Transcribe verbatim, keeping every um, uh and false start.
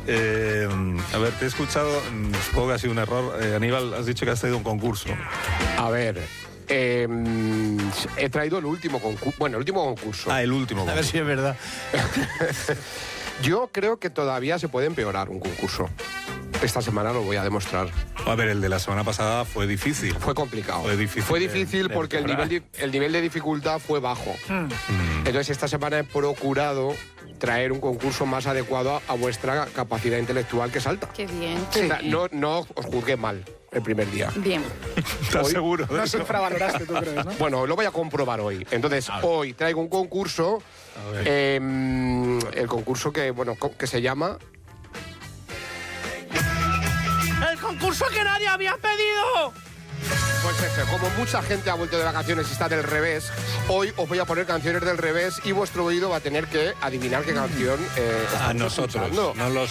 Eh, a ver, te he escuchado, supongo que ha sido un error. Eh, Aníbal, has dicho que has traído un concurso. A ver, eh, he traído el último concurso. Bueno, el último concurso. Ah, el último concurso. A ver si es verdad. Yo creo que todavía se puede empeorar un concurso. Esta semana lo voy a demostrar. A ver, el de la semana pasada fue difícil. Fue complicado. Fue difícil. Fue de- difícil de porque el nivel, mejorar. de, el nivel de dificultad fue bajo. Mm. Entonces, esta semana he procurado traer un concurso más adecuado a, a vuestra capacidad intelectual, que es alta. Qué bien. O sea, no, no os juzgué mal el primer día. Bien. ¿Estás Hoy- seguro de No eso? se infravaloraste, tú crees, ¿no? Bueno, lo voy a comprobar hoy. Entonces, hoy traigo un concurso, A ver. eh, el concurso que, bueno, co- que se llama... ¡El concurso que nadie había pedido! Pues este, como mucha gente ha vuelto de vacaciones y está del revés, hoy os voy a poner canciones del revés y vuestro oído va a tener que adivinar qué canción eh, A estamos nosotros, escuchando. no los